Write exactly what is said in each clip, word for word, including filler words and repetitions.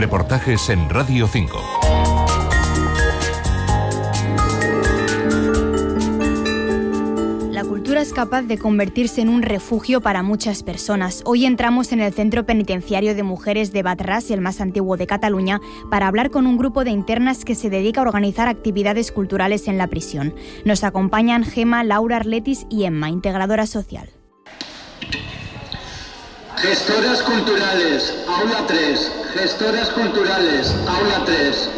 reportajes en Radio cinco. La cultura es capaz de convertirse en un refugio para muchas personas. Hoy entramos en el Centro Penitenciario de Mujeres de Bat-ras, el más antiguo de Cataluña, para hablar con un grupo de internas que se dedica a organizar actividades culturales en la prisión. Nos acompañan Gema, Laura, Arletis y Emma, integradora social. Gestoras culturales, aula tres. Gestoras culturales, aula tres.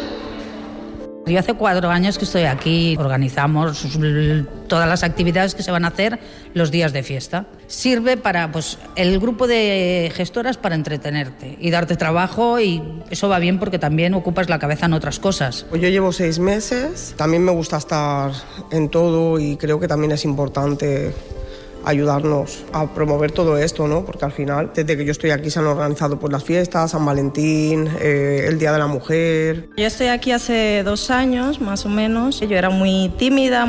Yo hace cuatro años que estoy aquí, organizamos todas las actividades que se van a hacer los días de fiesta. Sirve para, pues, el grupo de gestoras para entretenerte y darte trabajo, y eso va bien porque también ocupas la cabeza en otras cosas. Yo llevo seis meses, también me gusta estar en todo y creo que también es importante ayudarnos a promover todo esto, ¿no? Porque al final, desde que yo estoy aquí se han organizado pues las fiestas, San Valentín, eh, el Día de la Mujer. Yo estoy aquí hace dos años, más o menos. Yo era muy tímida,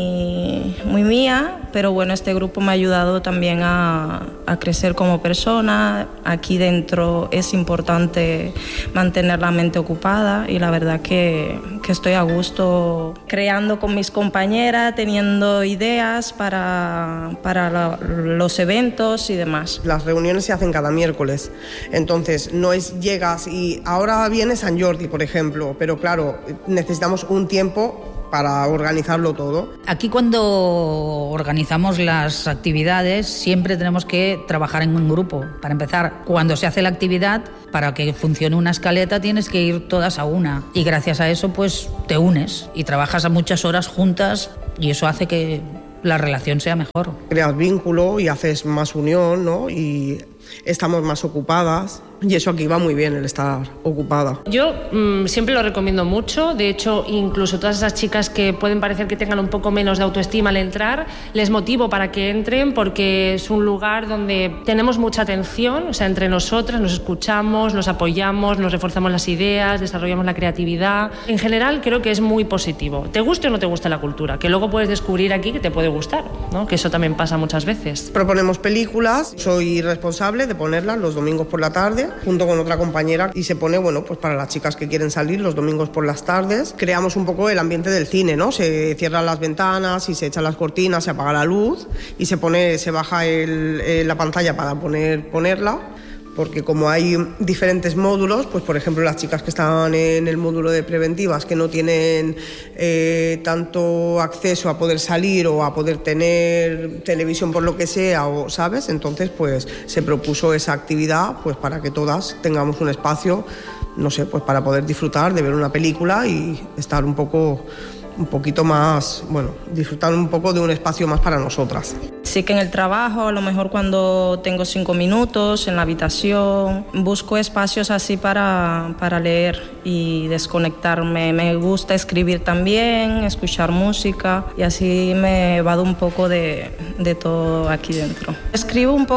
muy, muy mía, pero bueno, este grupo me ha ayudado también a, a crecer como persona. Aquí dentro es importante mantener la mente ocupada y la verdad que, que estoy a gusto creando con mis compañeras, teniendo ideas para, para La, los eventos y demás. Las reuniones se hacen cada miércoles, entonces no es llegas y ahora viene San Jordi, por ejemplo, pero claro, necesitamos un tiempo para organizarlo todo. Aquí cuando organizamos las actividades siempre tenemos que trabajar en un grupo. Para empezar, cuando se hace la actividad, para que funcione una escaleta tienes que ir todas a una, y gracias a eso pues te unes y trabajas a muchas horas juntas y eso hace que la relación sea mejor. Creas vínculo y haces más unión, ¿no? Y estamos más ocupadas. Y eso aquí va muy bien, el estar ocupada. Yo mmm, siempre lo recomiendo mucho. De hecho, incluso todas esas chicas que pueden parecer que tengan un poco menos de autoestima al entrar, les motivo para que entren porque es un lugar donde tenemos mucha atención, o sea, entre nosotras nos escuchamos, nos apoyamos, nos reforzamos las ideas, desarrollamos la creatividad. En general creo que es muy positivo. Te guste o no te guste la cultura, que luego puedes descubrir aquí que te puede gustar, ¿no? Que eso también pasa muchas veces. Proponemos películas, soy responsable de ponerlas los domingos por la tarde junto con otra compañera, y se pone, bueno, pues para las chicas que quieren salir los domingos por las tardes. Creamos un poco el ambiente del cine, ¿no? Se cierran las ventanas y se echan las cortinas, se apaga la luz y se pone, se baja el, eh, la pantalla para poner, ponerla. Porque como hay diferentes módulos, pues por ejemplo las chicas que están en el módulo de preventivas que no tienen eh, tanto acceso a poder salir o a poder tener televisión por lo que sea, o ¿sabes? Entonces pues se propuso esa actividad pues para que todas tengamos un espacio, no sé, pues para poder disfrutar de ver una película y estar un poco... un poquito más, bueno, disfrutar un poco de un espacio más para nosotras. Sí que en el trabajo, a lo mejor cuando tengo cinco minutos en la habitación, busco espacios así para, para leer y desconectarme. Me gusta escribir también, escuchar música y así me evado un poco de, de todo aquí dentro. Escribo un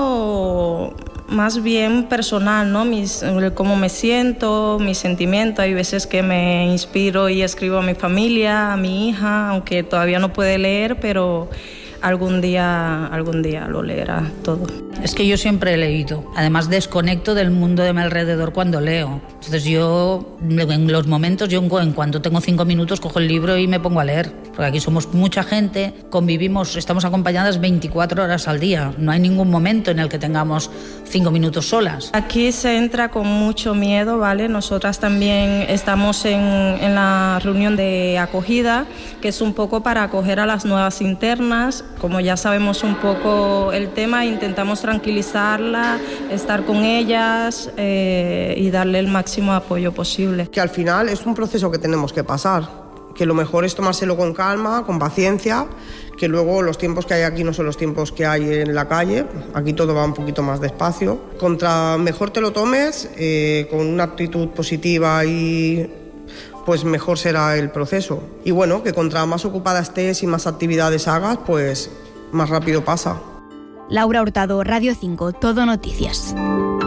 poco... más bien personal, ¿no? Mis, cómo me siento, mis sentimientos. Hay veces que me inspiro y escribo a mi familia, a mi hija, aunque todavía no puede leer, pero algún día, algún día lo leerá todo. Es que yo siempre he leído. Además, desconecto del mundo de mi alrededor cuando leo. Entonces yo, en los momentos, yo en cuanto tengo cinco minutos, cojo el libro y me pongo a leer. Porque aquí somos mucha gente, convivimos, estamos acompañadas veinticuatro horas al día. No hay ningún momento en el que tengamos cinco minutos solas. Aquí se entra con mucho miedo, ¿vale? Nosotras también estamos en, en la reunión de acogida, que es un poco para acoger a las nuevas internas. Como ya sabemos un poco el tema, intentamos tranquilizarla, estar con ellas eh, y darle el máximo apoyo posible. Que al final es un proceso que tenemos que pasar, que lo mejor es tomárselo con calma, con paciencia, que luego los tiempos que hay aquí no son los tiempos que hay en la calle, aquí todo va un poquito más despacio. Contra mejor te lo tomes, eh, con una actitud positiva y... pues mejor será el proceso. Y bueno, que contra más ocupada estés y más actividades hagas, pues más rápido pasa. Laura Hurtado, Radio cinco, Todo Noticias.